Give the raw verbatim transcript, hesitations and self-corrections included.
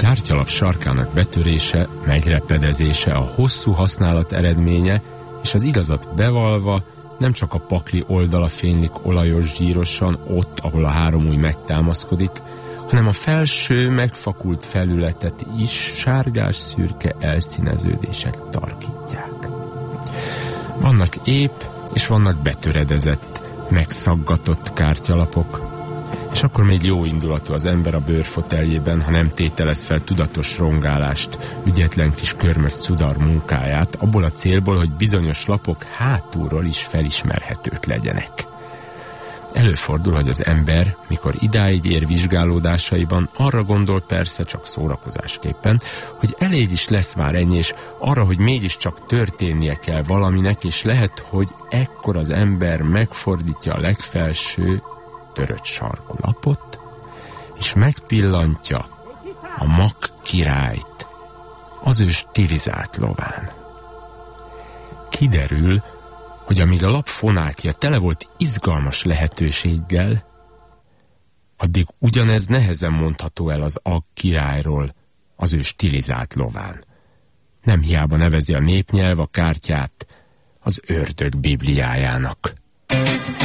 kártyalap sarkának betörése, megrepedezése a hosszú használat eredménye, és az igazat bevalva nem csak a pakli oldala fénylik olajos zsírosan ott, ahol a három ujj megtámaszkodik, hanem a felső megfakult felületet is sárgás-szürke elszíneződések tarkítják. Vannak ép és vannak betöredezett, megszaggatott kártyalapok, és akkor még jó indulatú az ember a bőrfoteljében, ha nem tételez fel tudatos rongálást, ügyetlen kis körmös cudar munkáját, abból a célból, hogy bizonyos lapok hátulról is felismerhetők legyenek. Előfordul, hogy az ember, mikor idáig ér vizsgálódásaiban, arra gondol persze csak szórakozásképpen, hogy elég is lesz már ennyi, és arra, hogy mégiscsak történnie kell valaminek, és lehet, hogy ekkor az ember megfordítja a legfelső törött sarkú lapot, és megpillantja a Mak királyt az ő stilizált lován. Kiderül, hogy amíg a lap fonákja tele volt izgalmas lehetőséggel, addig ugyanez nehezen mondható el az Ag királyról az ő stilizált lován. Nem hiába nevezi a népnyelv a kártyát az ördög bibliájának.